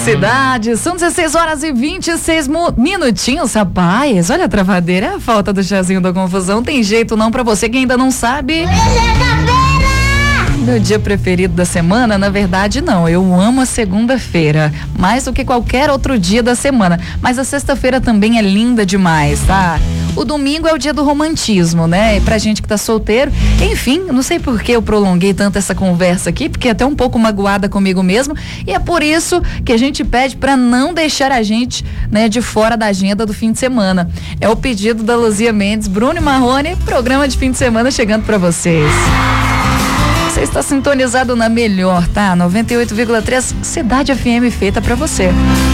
cidade. São 16 horas e 26 minutinhos, rapaz. Olha a travadeira, a falta do chazinho da confusão. Tem jeito não pra você que ainda não sabe. Meu dia preferido da semana, na verdade, não. Eu amo a segunda-feira, mais do que qualquer outro dia da semana. Mas a sexta-feira também é linda demais, tá? O domingo é o dia do romantismo, né? E pra gente que tá solteiro. Enfim, não sei por que eu prolonguei tanto essa conversa aqui, porque até um pouco magoada comigo mesmo. E é por isso que a gente pede pra não deixar a gente, né, de fora da agenda do fim de semana. É o pedido da Luzia Mendes, Bruno e Marrone, programa de fim de semana chegando pra vocês. Você está sintonizado na melhor, tá? 98,3 Cidade FM feita pra você.